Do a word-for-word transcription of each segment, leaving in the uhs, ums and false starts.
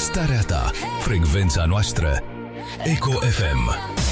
starea ta, frecvența noastră, Eco F M.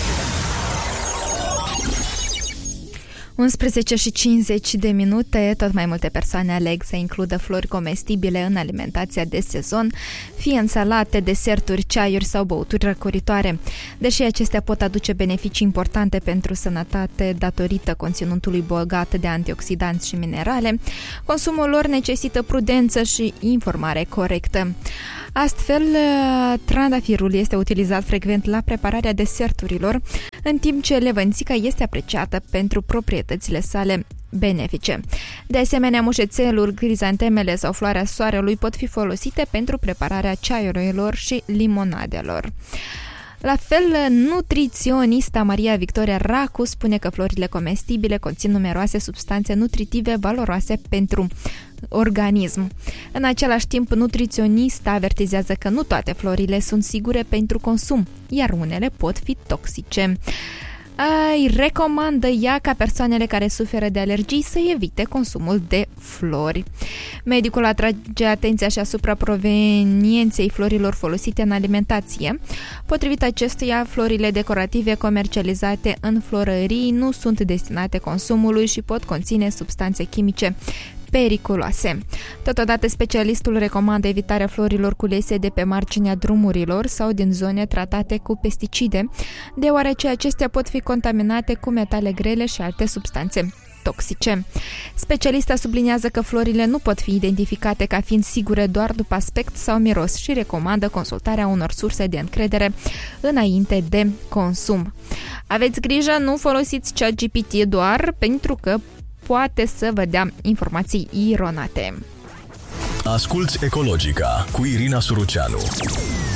unsprezece și cincizeci de minute, tot mai multe persoane aleg să includă flori comestibile în alimentația de sezon, fie în salate, deserturi, ceaiuri sau băuturi răcoritoare. Deși acestea pot aduce beneficii importante pentru sănătate datorită conținutului bogat de antioxidanți și minerale, consumul lor necesită prudență și informare corectă. Astfel, trandafirul este utilizat frecvent la prepararea deserturilor, în timp ce levănțica este apreciată pentru proprietățile sale benefice. De asemenea, mușețelul, crizantemele sau floarea soarelui pot fi folosite pentru prepararea ceaiurilor și limonadelor. La fel, nutriționista Maria Victoria Racu spune că florile comestibile conțin numeroase substanțe nutritive valoroase pentru organism. În același timp, nutriționista avertizează că nu toate florile sunt sigure pentru consum, iar unele pot fi toxice. Îi recomandă ea ca persoanele care suferă de alergii să evite consumul de flori. Medicul atrage atenția și asupra provenienței florilor folosite în alimentație. Potrivit acestuia, florile decorative comercializate în florării nu sunt destinate consumului și pot conține substanțe chimice periculoase. Totodată, specialistul recomandă evitarea florilor culese de pe marginea drumurilor sau din zone tratate cu pesticide, deoarece acestea pot fi contaminate cu metale grele și alte substanțe toxice. Specialista subliniază că florile nu pot fi identificate ca fiind sigure doar după aspect sau miros și recomandă consultarea unor surse de încredere înainte de consum. Aveți grijă, nu folosiți ChatGPT doar pentru că poate să vă dea informații ironate. Asculți Ecologica cu Irina Suruceanu.